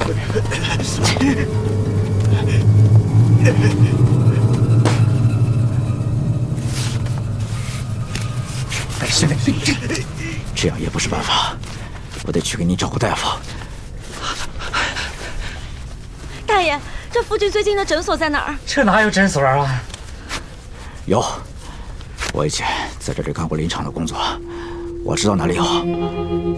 但现在病症，这样也不是办法，我得去给你找个大夫。 大爷，这附近最近的诊所在哪儿？ 这哪有诊所啊？ 有，我以前在这里干过林场的工作，我知道哪里有。